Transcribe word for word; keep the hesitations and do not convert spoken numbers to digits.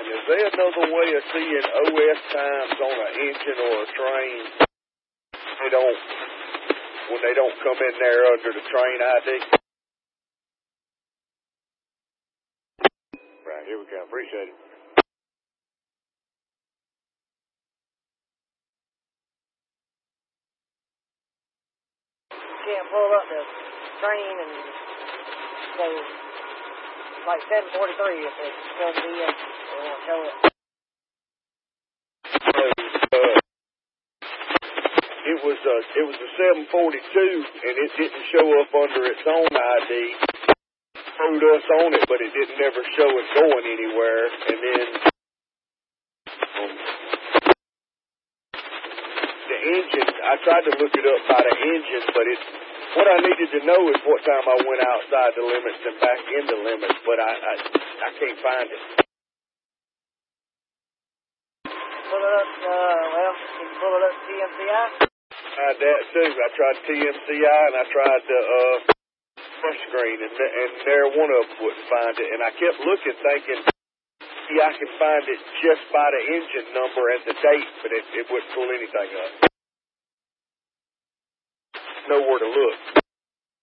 Is there another way of seeing O S times on an engine or a train? They don't, when they don't come in there under the train I D? Right, here we go. Appreciate it. Can't pull up the train and say, like seven forty-three if it's still be in, they won't show it. Uh, it was a, it was a seven forty-two, and it didn't show up under its own I D. Showed us on it, but it didn't ever show it going anywhere. And then um, the engine, I tried to look it up by the engine, but it. What I needed to know is what time I went outside the limits and back in the limits, but I I, I can't find it. Pull it up, uh, well, you can pull it up T M C I? I tried that too. I tried T M C I and I tried the uh, touch screen, and, and there one of them wouldn't find it. And I kept looking, thinking, see, I can find it just by the engine number and the date, but it, it wouldn't pull anything up. Nowhere to look.